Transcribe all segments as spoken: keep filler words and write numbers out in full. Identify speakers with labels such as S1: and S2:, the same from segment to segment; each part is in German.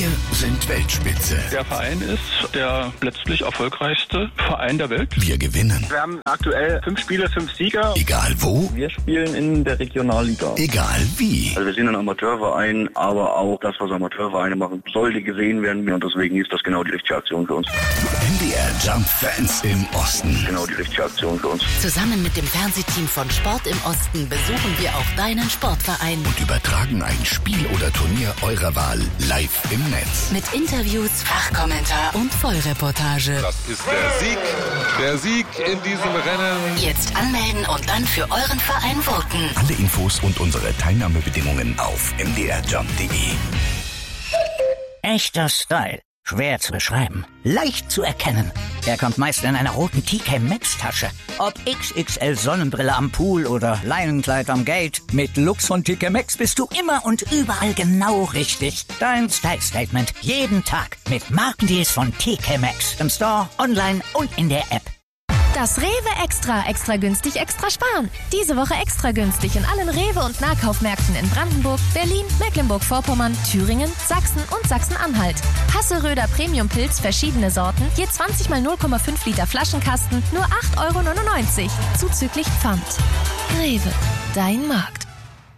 S1: Wir sind Weltspitze.
S2: Der Verein ist der letztlich erfolgreichste Verein der Welt.
S1: Wir gewinnen.
S3: Wir haben aktuell fünf Spiele, fünf Sieger.
S1: Egal wo.
S4: Wir spielen in der Regionalliga.
S1: Egal wie.
S5: Also wir sind ein Amateurverein, aber auch das, was Amateurvereine machen, sollte gesehen werden. Und deswegen ist das genau die richtige Aktion für uns.
S1: M D R Jump Fans im Osten.
S5: Genau die richtige Aktion für uns.
S6: Zusammen mit dem Fernsehteam von Sport im Osten besuchen wir auch deinen Sportverein.
S1: Und übertragen ein Spiel oder Turnier eurer Wahl live im Netz.
S6: Mit Interviews, Fachkommentar und Vollreportage.
S7: Das ist der Sieg, der Sieg in diesem Rennen.
S6: Jetzt anmelden und dann für euren Verein voten.
S1: Alle Infos und unsere Teilnahmebedingungen auf m d r jump punkt d e.
S8: Echter Style. Schwer zu beschreiben. Leicht zu erkennen. Er kommt meist in einer roten T K Maxx Tasche. Ob X X L Sonnenbrille am Pool oder Leinenkleid am Gate. Mit Lux von T K Maxx bist du immer und überall genau richtig. Dein Style Statement. Jeden Tag. Mit Markendeals von T K Maxx. Im Store, online und in der App.
S9: Das Rewe Extra. Extra günstig, extra sparen. Diese Woche extra günstig in allen Rewe- und Nahkaufmärkten in Brandenburg, Berlin, Mecklenburg-Vorpommern, Thüringen, Sachsen und Sachsen-Anhalt. Hasseröder Premium-Pilz, verschiedene Sorten, je zwanzig mal null Komma fünf Liter Flaschenkasten, nur acht Euro neunundneunzig. Zuzüglich Pfand. Rewe, dein Markt.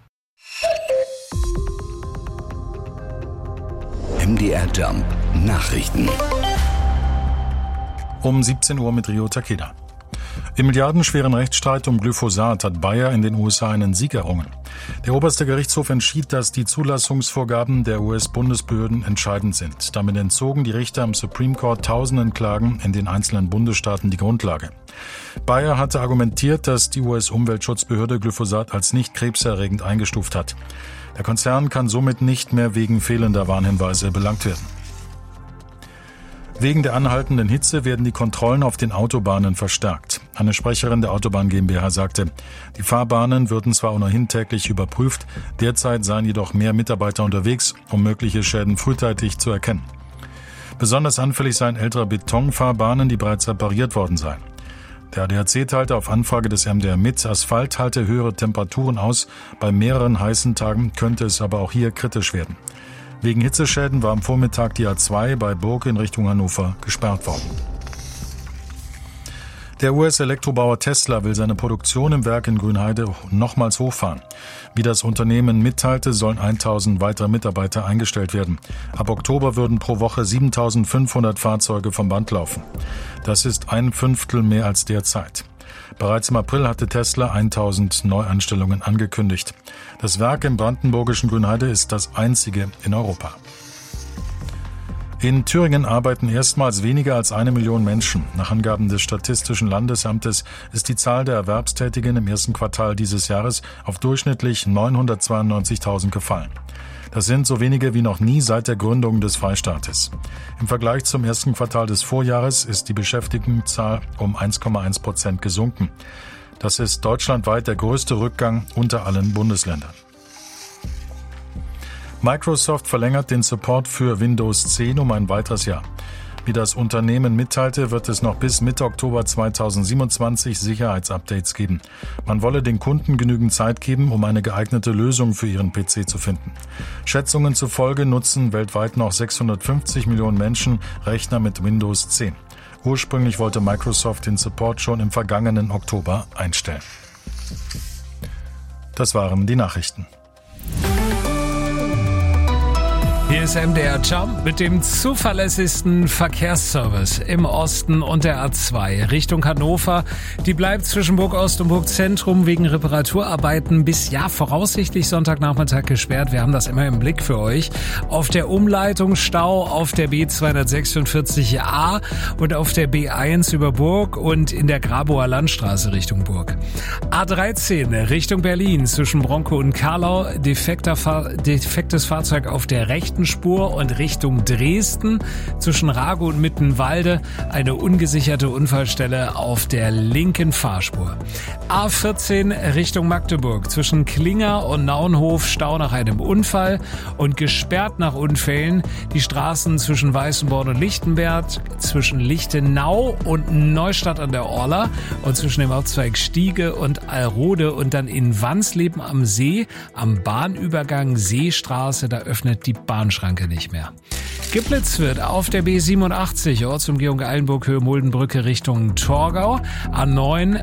S1: M D R Jump Nachrichten.
S10: Um siebzehn Uhr mit Rio Takeda. Im milliardenschweren Rechtsstreit um Glyphosat hat Bayer in den U S A einen Sieg errungen. Der oberste Gerichtshof entschied, dass die Zulassungsvorgaben der U S-Bundesbehörden entscheidend sind. Damit entzogen die Richter am Supreme Court tausenden Klagen in den einzelnen Bundesstaaten die Grundlage. Bayer hatte argumentiert, dass die U S-Umweltschutzbehörde Glyphosat als nicht krebserregend eingestuft hat. Der Konzern kann somit nicht mehr wegen fehlender Warnhinweise belangt werden. Wegen der anhaltenden Hitze werden die Kontrollen auf den Autobahnen verstärkt. Eine Sprecherin der Autobahn GmbH sagte, die Fahrbahnen würden zwar ohnehin täglich überprüft, derzeit seien jedoch mehr Mitarbeiter unterwegs, um mögliche Schäden frühzeitig zu erkennen. Besonders anfällig seien ältere Betonfahrbahnen, die bereits repariert worden seien. Der A D A C teilte auf Anfrage des M D R mit, Asphalt halte höhere Temperaturen aus, bei mehreren heißen Tagen könnte es aber auch hier kritisch werden. Wegen Hitzeschäden war am Vormittag die A zwei bei Burg in Richtung Hannover gesperrt worden. Der U S-Elektrobauer Tesla will seine Produktion im Werk in Grünheide nochmals hochfahren. Wie das Unternehmen mitteilte, sollen tausend weitere Mitarbeiter eingestellt werden. Ab Oktober würden pro Woche siebentausendfünfhundert Fahrzeuge vom Band laufen. Das ist ein Fünftel mehr als derzeit. Bereits im April hatte Tesla tausend Neuanstellungen angekündigt. Das Werk im brandenburgischen Grünheide ist das einzige in Europa. In Thüringen arbeiten erstmals weniger als eine Million Menschen. Nach Angaben des Statistischen Landesamtes ist die Zahl der Erwerbstätigen im ersten Quartal dieses Jahres auf durchschnittlich neunhundertzweiundneunzigtausend gefallen. Das sind so wenige wie noch nie seit der Gründung des Freistaates. Im Vergleich zum ersten Quartal des Vorjahres ist die Beschäftigtenzahl um eins Komma eins Prozent gesunken. Das ist deutschlandweit der größte Rückgang unter allen Bundesländern. Microsoft verlängert den Support für Windows zehn um ein weiteres Jahr. Wie das Unternehmen mitteilte, wird es noch bis Mitte Oktober zweitausendsiebenundzwanzig Sicherheitsupdates geben. Man wolle den Kunden genügend Zeit geben, um eine geeignete Lösung für ihren P C zu finden. Schätzungen zufolge nutzen weltweit noch sechshundertfünfzig Millionen Menschen Rechner mit Windows zehn. Ursprünglich wollte Microsoft den Support schon im vergangenen Oktober einstellen. Das waren die Nachrichten.
S11: Hier ist M D R Jump mit dem zuverlässigsten Verkehrsservice im Osten und der A zwei Richtung Hannover. Die bleibt zwischen Burg Ost und Burg Zentrum wegen Reparaturarbeiten bis ja voraussichtlich Sonntagnachmittag gesperrt. Wir haben das immer im Blick für euch. Auf der Umleitung Stau auf der B zweihundertsechsundvierzig A und auf der B eins über Burg und in der Grabower Landstraße Richtung Burg. A dreizehn Richtung Berlin zwischen Bronkow und Karlau. Defekter Fahr- defektes Fahrzeug auf der rechten Spur und Richtung Dresden zwischen Rago und Mittenwalde eine ungesicherte Unfallstelle auf der linken Fahrspur. A vierzehn Richtung Magdeburg zwischen Klinger und Naunhof Stau nach einem Unfall und gesperrt nach Unfällen die Straßen zwischen Weißenborn und Lichtenberg, zwischen Lichtenau und Neustadt an der Orla und zwischen dem Hauptzweig Stiege und Alrode und dann in Wansleben am See am Bahnübergang Seestraße, da öffnet die Bahnschranke nicht mehr. Geblitzt wird auf der B siebenundachtzig, Ortsumgehung Eilenburg, Höhe Muldenbrücke Richtung Torgau. A neun